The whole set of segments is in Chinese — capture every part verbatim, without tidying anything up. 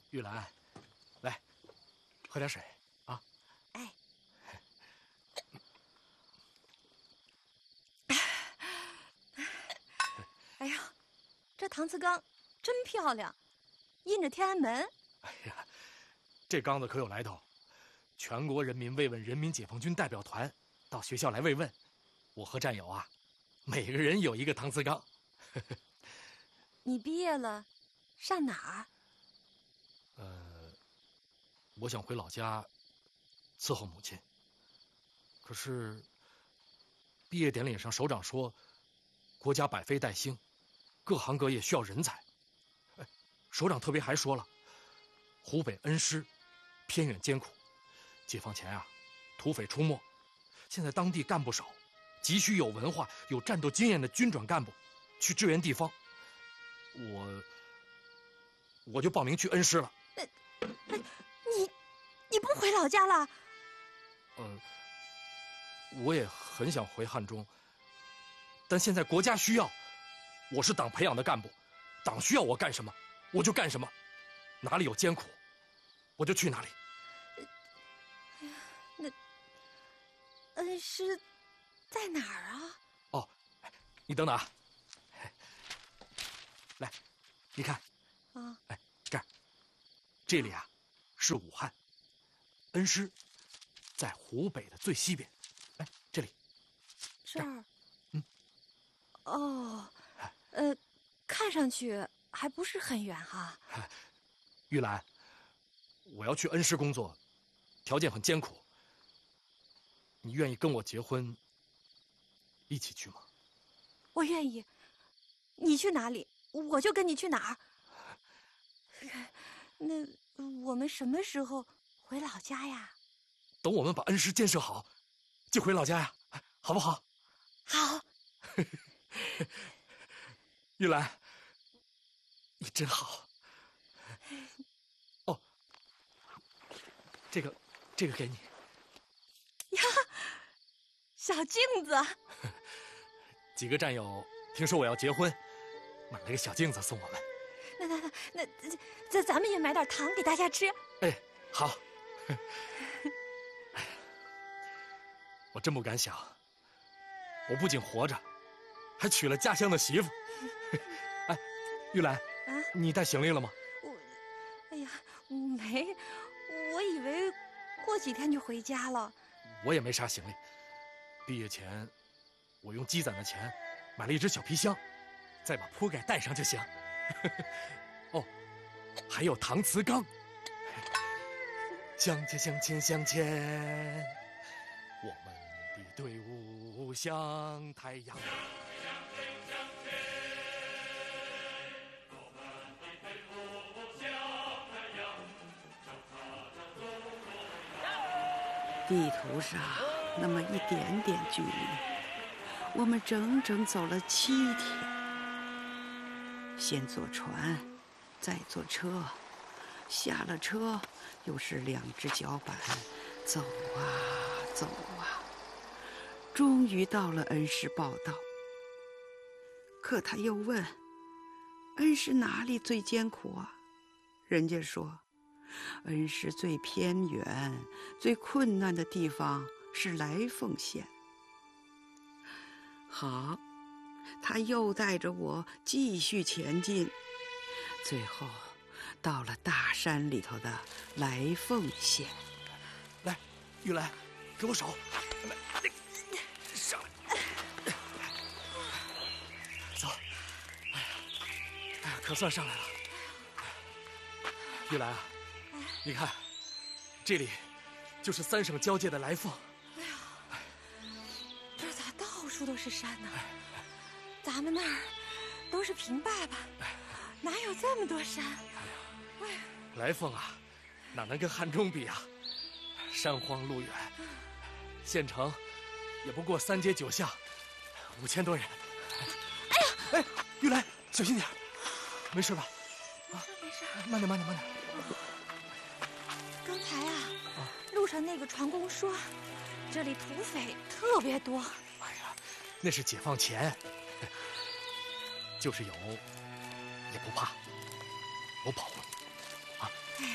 玉兰，来，喝点水啊。 哎。哎呀，这搪瓷缸真漂亮，印着天安门。 哎呀，这缸子可有来头，全国人民慰问人民解放军代表团到学校来慰问，我和战友啊，每个人有一个搪瓷缸。 你毕业了，上哪儿？ 呃，我想回老家伺候母亲。可是毕业典礼上，首长说，国家百废待兴，各行各业需要人才。哎，首长特别还说了，湖北恩施偏远艰苦，解放前啊，土匪出没，现在当地干部少，急需有文化、有战斗经验的军转干部去支援地方。我我就报名去恩施了。 你你不回老家了？ 呃，我也很想回汉中，但现在国家需要，我是党培养的干部，党需要我干什么，我就干什么，哪里有艰苦，我就去哪里。 哎呀，那恩施在哪儿啊？ 哦，你等等啊，来，你看， 啊， 哎，这儿，这里啊是武汉，恩施在湖北的最西边。哎，这里， 这儿， 嗯， 哦，呃，看上去还不是很远哈。 玉兰，我要去恩施工作，条件很艰苦，你愿意跟我结婚，一起去吗？ 我愿意，你去哪里，我就跟你去哪儿。那我们什么时候回老家呀？ 等我们把恩施建设好，就回老家呀，好不好？ 好。 玉兰，你真好。哦，这个，这个给你。 呀，小镜子。 几个战友听说我要结婚，买了个小镜子送我们。 那那那那，这咱们也买点糖给大家吃。 哎，好。哎呀，我真不敢想，我不仅活着，还娶了家乡的媳妇。哎，玉兰， 啊， 你带行李了吗？ 我，哎呀，没，我以为过几天就回家了。 我也没啥行李，毕业前我用积攒的钱买了一只小皮箱，再把铺盖带上就行。哦，还有搪瓷缸。向前向前向前，我们的队伍像太阳。 地图上那么一点点距离，我们整整走了七天。先坐船，再坐车，下了车又是两只脚板，走啊走啊，终于到了恩施报道。可他又问，恩施哪里最艰苦啊？人家说，恩施最偏远、最困难的地方是来凤县。好，他又带着我继续前进，最后到了大山里头的来凤县。 来，玉兰，给我手，来，上来，走。哎呀，哎呀，可算上来了。玉兰啊，你看，这里就是三省交界的来凤。 哎呀，这咋到处都是山呢？咱们那儿都是平坝坝，哪有这么多山？哎呀， 来凤啊，哪能跟汉中比啊？山荒路远，县城也不过三街九巷，五千多人。 哎呀， 哎，玉兰，小心点，没事吧？ 没事没事， 慢点慢点慢点。 刚才啊，路上那个船工说，这里土匪特别多。 哎呀，那是解放前，就是有也不怕，我保护你啊！ 哎，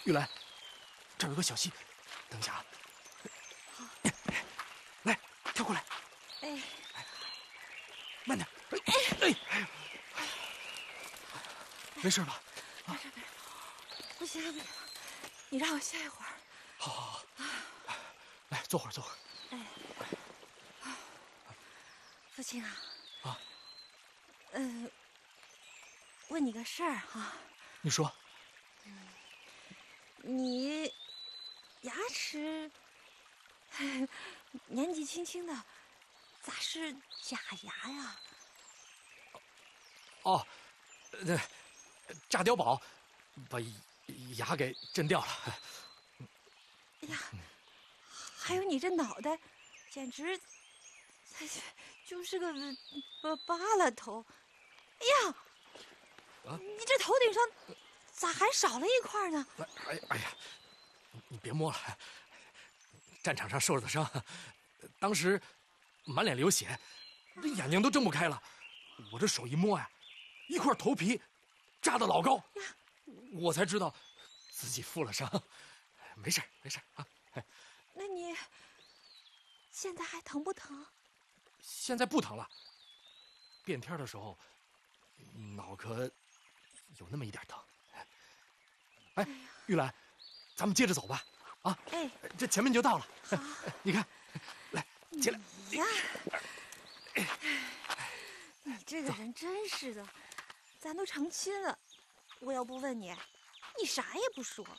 玉兰，这儿有个小溪，等一下啊。 好， 来，跳过来。 哎， 慢点。哎哎哎，没事吧？ 没事没事，不行不行，你让我歇一会儿。 好好好，来坐会儿坐会儿。 哎，父亲啊。 啊。 呃，问你个事儿哈。 你说。 嗯，你牙齿年纪轻轻的，咋是假牙呀？ 哦，那炸碉堡把牙给震掉了。 哎呀，还有你这脑袋，简直就是个巴巴拉头。哎呀， 啊， 你这头顶上咋还少了一块呢？ 哎哎呀，你别摸了，战场上受的伤，当时满脸流血，这眼睛都睁不开了。我这手一摸呀，一块头皮扎得老高，我才知道自己负了伤。没事没事啊。 那你现在还疼不疼？ 现在不疼了。变天的时候，脑壳有那么一点疼。哎，玉兰，咱们接着走吧。啊， 哎， 这前面就到了。 好， 你看，来，起来。 呀，你这个人真是的，咱都成亲了，我要不问你，你啥也不说。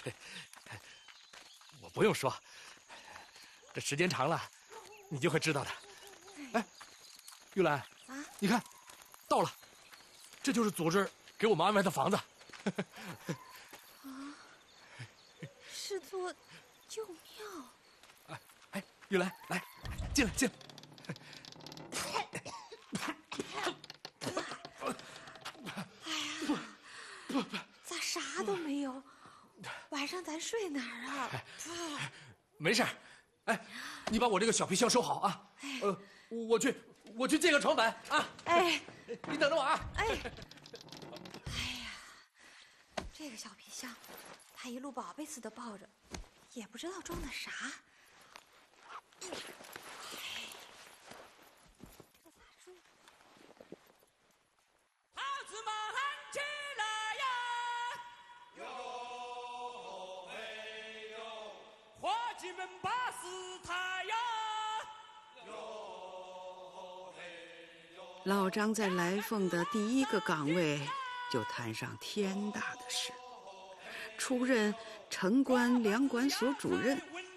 我不用说，这时间长了，你就会知道的。哎，玉兰， 啊， 你看，到了，这就是组织给我们安排的房子。 啊，是座旧庙。 哎哎，玉兰，来，进来进来。 哎呀，咋啥都没有？晚上咱睡哪儿啊？ 没事，哎，你把我这个小皮箱收好啊。呃，我去，我去借个床板啊。 哎， 你等着我啊。 哎，哎呀，这个小皮箱，他一路宝贝似的抱着，也不知道装的啥。哎，这咋睡？ 孩子们起来呀！哟嘿哟，伙计们把事抬呀！哟嘿哟。 老张在来凤的第一个岗位就摊上天大的事，出任城关粮管所主任。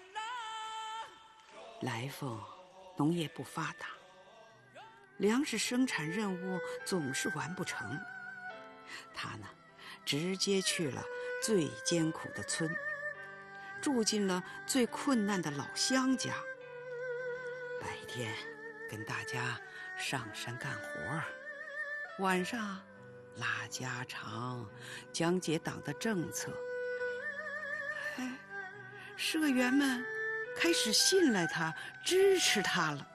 来凤农业不发达，粮食生产任务总是完不成。他呢，直接去了最艰苦的村，住进了最困难的老乡家。白天跟大家上山干活，晚上拉家常，讲解党的政策。哎，社员们开始信赖他，支持他了。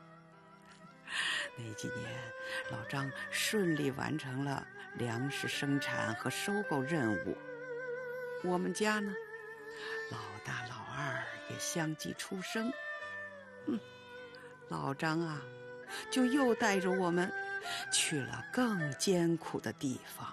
那几年，老张顺利完成了粮食生产和收购任务。我们家呢，老大老二也相继出生。嗯，老张啊，就又带着我们去了更艰苦的地方。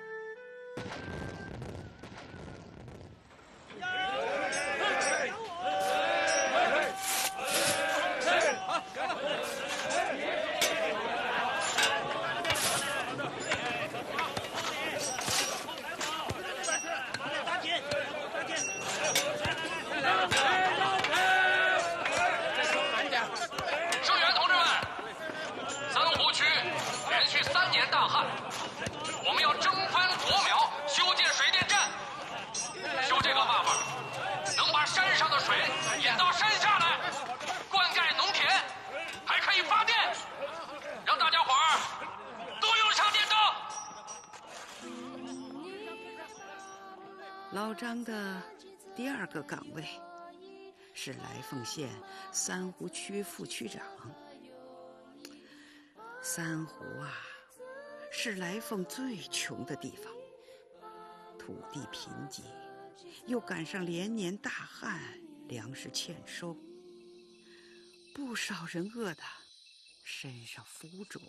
老张的第二个岗位是来凤县三湖区副区长。三湖啊，是来凤最穷的地方，土地贫瘠， 又赶上连年大旱，粮食欠收，不少人饿得身上浮肿。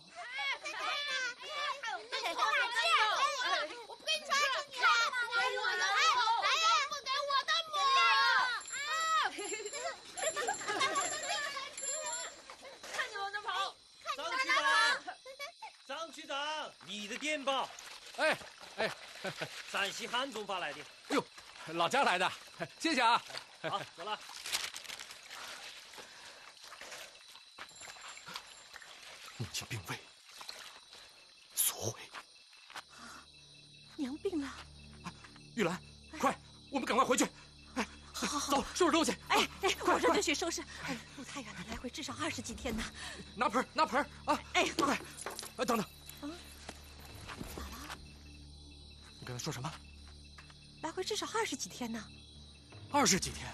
我不给你穿上你了！来我的头！来呀，不给我的母！ 看你往哪跑！ 看你张区长，张区长，你的电报， 哎哎， 陕西汉中发来的。 哎呦，老家来的，谢谢啊。 好，走了。 母亲病危，所谓。 娘病了。 玉兰，快，我们赶快回去。哎，走，收拾东西。 哎哎，我这就去收拾。哎，路太远了，来回至少二十几天呢。 拿盆，拿盆啊！ 哎， 快！哎，等等， 嗯，咋了？ 你刚才说什么？ 来回至少二十几天呢。 二十几天。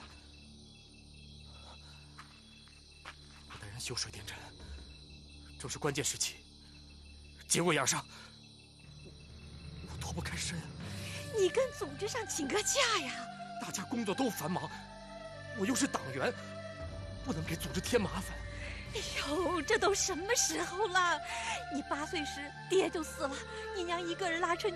我带人修水电站，正是关键时期，节骨眼上，我我脱不开身。 你跟组织上请个假呀！ 大家工作都繁忙，我又是党员，不能给组织添麻烦。 哎呦，这都什么时候了？你八岁时爹就死了，你娘一个人拉扯你